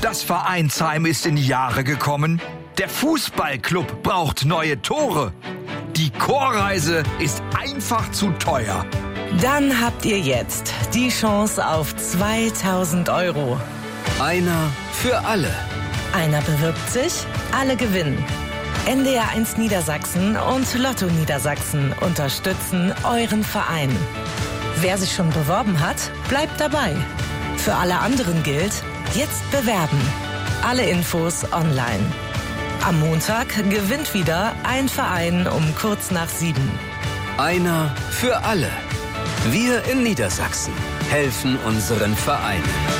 Das Vereinsheim ist in die Jahre gekommen. Der Fußballclub braucht neue Tore. Die Chorreise ist einfach zu teuer. Dann habt ihr jetzt die Chance auf 2.000 €. Einer für alle. Einer bewirbt sich, alle gewinnen. NDR1 Niedersachsen und Lotto Niedersachsen unterstützen euren Verein. Wer sich schon beworben hat, bleibt dabei. Für alle anderen gilt, jetzt bewerben. Alle Infos online. Am Montag gewinnt wieder ein Verein um kurz nach 7. Einer für alle. Wir in Niedersachsen helfen unseren Vereinen.